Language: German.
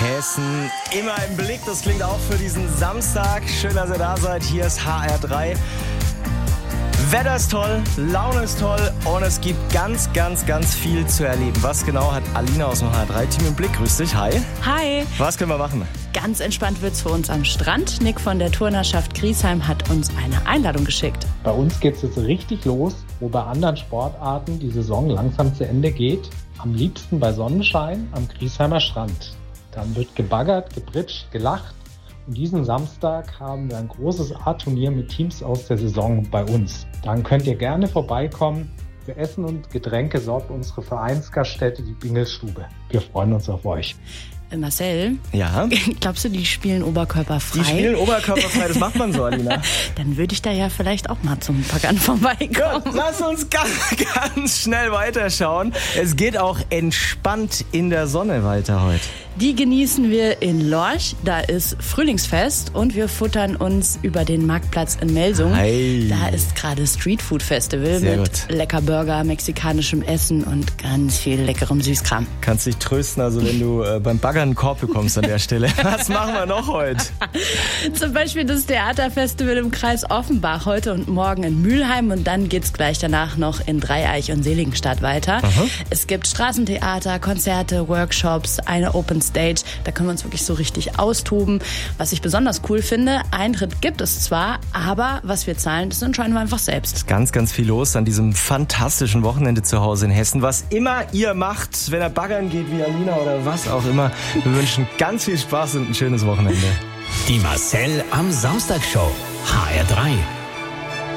Hessen immer im Blick. Das klingt auch für diesen Samstag. Schön, dass ihr da seid. Hier ist HR3. Wetter ist toll, Laune ist toll und es gibt ganz, ganz, ganz viel zu erleben. Was genau hat Alina aus dem HR3-Team im Blick? Grüß dich, hi. Hi. Was können wir machen? Ganz entspannt wird's für uns am Strand. Nick von der Turnerschaft Griesheim hat uns eine Einladung geschickt. Bei uns geht's jetzt richtig los, wo bei anderen Sportarten die Saison langsam zu Ende geht. Am liebsten bei Sonnenschein am Griesheimer Strand. Dann wird gebaggert, gebritscht, gelacht. Und diesen Samstag haben wir ein großes A-Turnier mit Teams aus der Saison bei uns. Dann könnt ihr gerne vorbeikommen. Für Essen und Getränke sorgt unsere Vereinsgaststätte, die Bingelsstube. Wir freuen uns auf euch. Marcel, ja? Glaubst du, die spielen oberkörperfrei? Die spielen oberkörperfrei, das macht man so, Alina. Dann würde ich da ja vielleicht auch mal zum Baggern vorbeikommen. Gut, lass uns ganz schnell weiterschauen. Es geht auch entspannt in der Sonne weiter heute. Die genießen wir in Lorch, da ist Frühlingsfest und wir futtern uns über den Marktplatz in Melsung. Hey. Da ist gerade Streetfood Festival Sehr mit gut. lecker Burger, mexikanischem Essen und ganz viel leckerem Süßkram. Kannst dich trösten, also wenn du beim Baggern einen Korb bekommst an der Stelle. Was machen wir noch heute? Zum Beispiel das Theaterfestival im Kreis Offenbach heute und morgen in Mülheim und dann geht's gleich danach noch in Dreieich und Seligenstadt weiter. Aha. Es gibt Straßentheater, Konzerte, Workshops, eine Open Stage. Da können wir uns wirklich so richtig austoben. Was ich besonders cool finde, Eintritt gibt es zwar, aber was wir zahlen, das entscheiden wir einfach selbst. Ganz, ganz viel los an diesem fantastischen Wochenende zu Hause in Hessen. Was immer ihr macht, wenn ihr baggern geht wie Alina oder was auch immer. Wir wünschen ganz viel Spaß und ein schönes Wochenende. Die Marcel am Samstag Show. HR3.